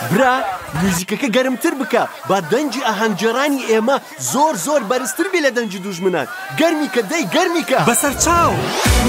برا موزیکەکە گەرمتر بکە با دەنجی ئاهەنگجێڕانی ئێمە زۆر بەرزتر بێ لە دەنجی دوژمنان. گەرمیکە دەی گەرمیکە بەسەر چاو